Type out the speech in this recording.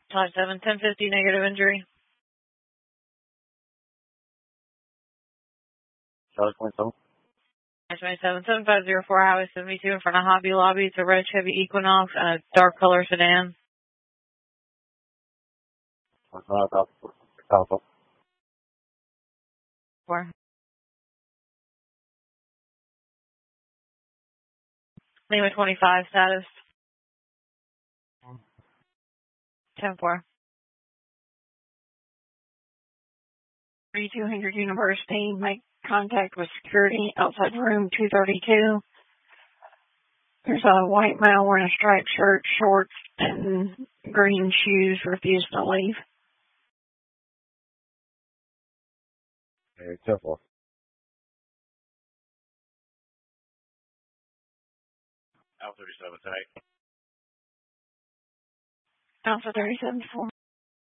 Todd 7, 1050, negative injury. Charlie 27. 27, 7504, Highway 72 in front of Hobby Lobby. It's a red Chevy Equinox and a dark color sedan. Alpha. 4. Lima 25, status. 10-4. 3200 University, make contact with security outside room 232. There's a white male wearing a striped shirt, shorts, and green shoes, refused to leave. Okay, 10-4. Alpha 37 tonight. Alpha 37-4.